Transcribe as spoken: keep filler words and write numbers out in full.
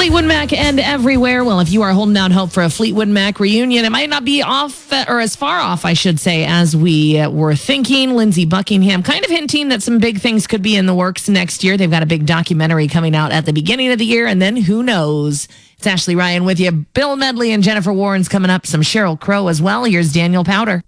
Fleetwood Mac and Everywhere. Well, if you are holding out hope for a Fleetwood Mac reunion, it might not be off, uh, or as far off, I should say, as we uh, were thinking. Lindsey Buckingham kind of hinting that some big things could be in the works next year. They've got a big documentary coming out at the beginning of the year, and then who knows? It's Ashley Ryan with you. Bill Medley and Jennifer Warren's coming up. Some Sheryl Crow as well. Here's Daniel Powder.